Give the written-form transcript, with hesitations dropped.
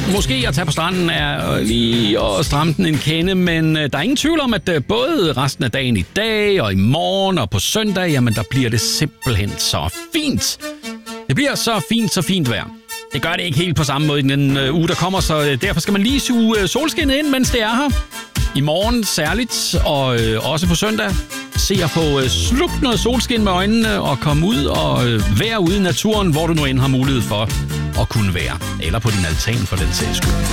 Måske at tage på stranden er lige at stramme den en kende, men der er ingen tvivl om, at både resten af dagen i dag og i morgen og på søndag, jamen der bliver det simpelthen så fint. Det bliver så fint vejr. Det gør det ikke helt på samme måde i den uge, der kommer, så derfor skal man lige suge solskinnet ind, mens det er her. I morgen særligt, og også på søndag. Se at få slugt noget solskin med øjnene og komme ud og være ude i naturen, hvor du nu end har mulighed for at kunne være. Eller på din altan for den sags skyld.